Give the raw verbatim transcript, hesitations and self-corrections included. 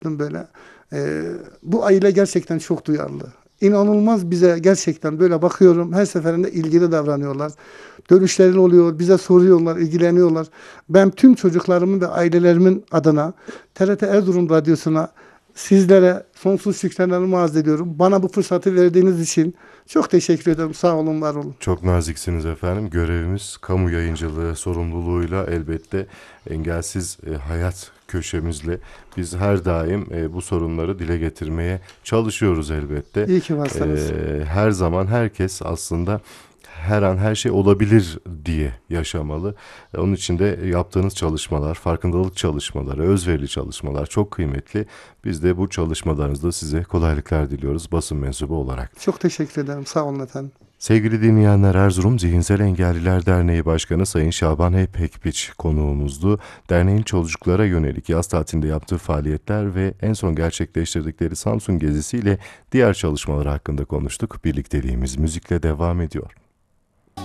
böyle. Ee, bu aile gerçekten çok duyarlı. İnanılmaz bize gerçekten böyle bakıyorum. Her seferinde ilgili davranıyorlar. Dönüşleri oluyor. Bize soruyorlar, ilgileniyorlar. Ben tüm çocuklarımın ve ailelerimin adına T R T Erzurum Radyosu'na sizlere sonsuz şükranlarımı arz ediyorum. Bana bu fırsatı verdiğiniz için çok teşekkür ederim. Sağ olun, var olun. Çok naziksiniz efendim. Görevimiz kamu yayıncılığı sorumluluğuyla elbette engelsiz e, hayat köşemizle biz her daim e, bu sorunları dile getirmeye çalışıyoruz elbette. İyi ki varsınız. E, her zaman herkes aslında her an her şey olabilir diye yaşamalı. E, Onun için de yaptığınız çalışmalar, farkındalık çalışmaları, özverili çalışmalar çok kıymetli. Biz de bu çalışmalarınızda size kolaylıklar diliyoruz basın mensubu olarak. Çok teşekkür ederim. Sağ olun efendim. Sevgili dinleyenler, Erzurum Zihinsel Engelliler Derneği Başkanı Sayın Şaban H. Pekbiç konuğumuzdu. Derneğin çocuklara yönelik yaz tatilinde yaptığı faaliyetler ve en son gerçekleştirdikleri Samsun gezisiyle diğer çalışmalar hakkında konuştuk. Birlikteliğimiz müzikle devam ediyor.